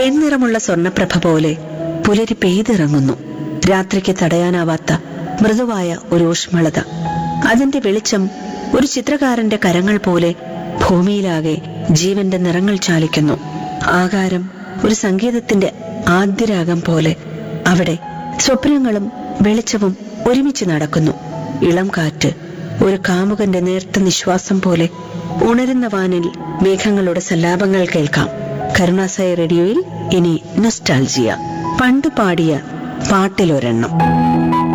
വെൺനിറമുള്ള സ്വർണപ്രഭ പോലെ പുലരി പെയ്തിറങ്ങുന്നു. രാത്രിക്ക് തടയാനാവാത്ത മൃദുവായ ഒരു ഊഷ്മളത. അതിന്റെ വെളിച്ചം ഒരു ചിത്രകാരന്റെ കരങ്ങൾ പോലെ ഭൂമിയിലാകെ ജീവന്റെ നിറങ്ങൾ ചാലിക്കുന്നു. ആകാരം ഒരു സംഗീതത്തിന്റെ ആദ്യരാഗം പോലെ അവിടെ സ്വപ്നങ്ങളും വെളിച്ചവും ഒരുമിച്ച് നടക്കുന്നു. ഇളം കാറ്റ് ഒരു കാമുകന്റെ നേർത്ത നിശ്വാസം പോലെ. ഉണരുന്ന വാനിൽ മേഘങ്ങളുടെ സല്ലാപങ്ങൾ കേൾക്കാം. കരുണാസായി റേഡിയോയിൽ ഇനി നൊസ്റ്റാൾജിയ, പണ്ട് പാടിയ പാട്ടിലൊരെണ്ണം.